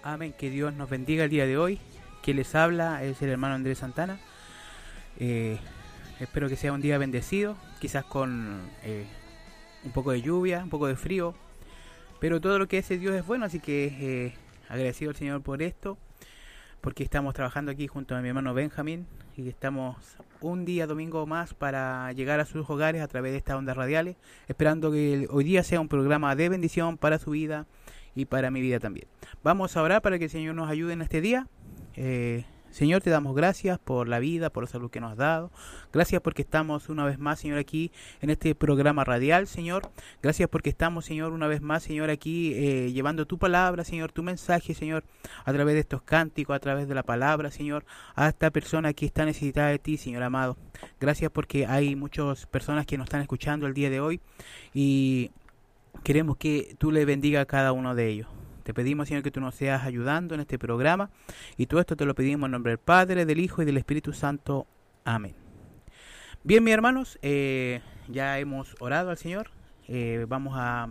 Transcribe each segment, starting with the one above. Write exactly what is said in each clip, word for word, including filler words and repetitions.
Amén, que Dios nos bendiga el día de hoy. Quien les habla es el hermano Andrés Santana. Eh, espero que sea un día bendecido, quizás con eh, un poco de lluvia, un poco de frío, pero todo lo que hace Dios es bueno, así que eh, agradecido al Señor por esto, porque estamos trabajando aquí junto a mi hermano Benjamín y estamos un día domingo más para llegar a sus hogares a través de estas ondas radiales, esperando que hoy día sea un programa de bendición para su vida y para mi vida también. Vamos a orar para que el Señor nos ayude en este día. Eh, Señor, te damos gracias por la vida, por la salud que nos has dado. Gracias porque estamos una vez más, Señor, aquí en este programa radial, Señor. Gracias porque estamos, Señor, una vez más, Señor, aquí eh, llevando tu palabra, Señor, tu mensaje, Señor, a través de estos cánticos, a través de la palabra, Señor, a esta persona que está necesitada de ti, Señor amado. Gracias porque hay muchas personas que nos están escuchando el día de hoy y queremos que tú le bendiga a cada uno de ellos. Te pedimos, Señor, que tú nos seas ayudando en este programa. Y todo esto te lo pedimos en nombre del Padre, del Hijo y del Espíritu Santo. Amén. Bien, mis hermanos, eh, ya hemos orado al Señor. Eh, vamos a,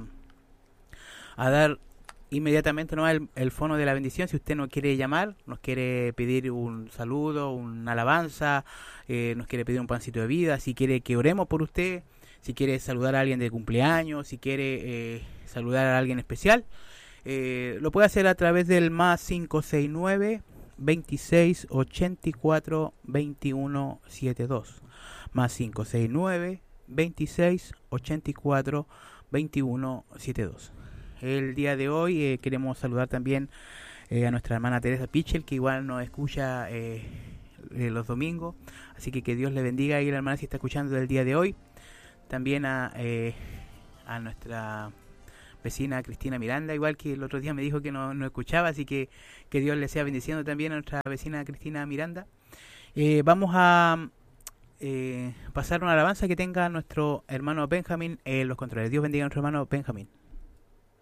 a dar inmediatamente ¿no? el, el fono de la bendición. Si usted nos quiere llamar, nos quiere pedir un saludo, una alabanza, eh, nos quiere pedir un pancito de vida, si quiere que oremos por usted, si quiere saludar a alguien de cumpleaños, si quiere eh, saludar a alguien especial, Eh, lo puede hacer a través del más cinco seis nueve, veintiséis, ochenta y cuatro, veintiuno setenta y dos. Más cinco seis nueve, veintiséis, ochenta y cuatro, veintiuno setenta y dos. El día de hoy eh, queremos saludar también eh, a nuestra hermana Teresa Pichel, que igual nos escucha eh, eh, los domingos. Así que que Dios le bendiga y la hermana si está escuchando el día de hoy. También a, eh, a nuestra vecina Cristina Miranda, igual que el otro día me dijo que no, no escuchaba, así que que Dios le sea bendiciendo también a nuestra vecina Cristina Miranda. Eh, vamos a eh, pasar una alabanza que tenga nuestro hermano Benjamín en eh, los controles. Dios bendiga a nuestro hermano Benjamín.